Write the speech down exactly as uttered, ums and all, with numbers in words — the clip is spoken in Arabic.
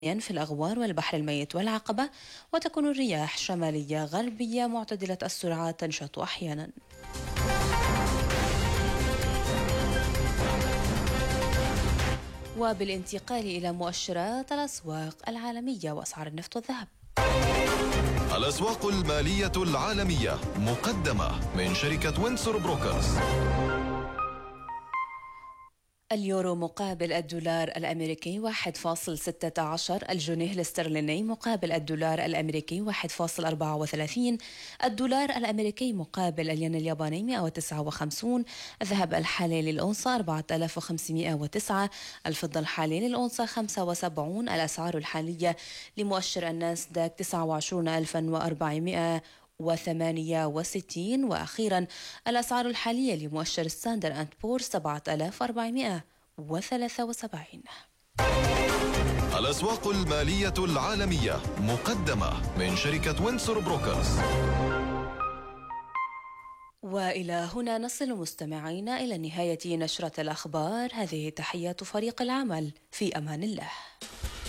في الأغوار والبحر الميت والعقبة، وتكون الرياح شمالية غربية معتدلة السرعة تنشط أحيانا. وبالانتقال إلى مؤشرات الأسواق العالمية وأسعار النفط والذهب. الأسواق المالية العالمية مقدمة من شركة وينسور بروكرز. اليورو مقابل الدولار الأمريكي واحد فاصل ستة عشر، الجنيه الاسترليني مقابل الدولار الأمريكي واحد فاصل أربعة وثلاثين، الدولار الأمريكي مقابل الين الياباني مئة وتسعة وخمسين، الذهب الحالي للأونصة أربعة آلاف وخمسمئة وتسعة، الفضة الحالي للأونصة خمسة وسبعين، الأسعار الحالية لمؤشر الناسداك تسعة وعشرين ألفا وأربعمئة وثمانية وستين، وأخيرا الأسعار الحالية لمؤشر ستاندرد أند بور سبعة آلاف وأربعمئة وثلاثة وسبعين. الأسواق المالية العالمية مقدمة من شركة وينسور بروكرز. وإلى هنا نصل مستمعينا إلى نهاية نشرة الأخبار. هذه تحيات فريق العمل، في أمان الله.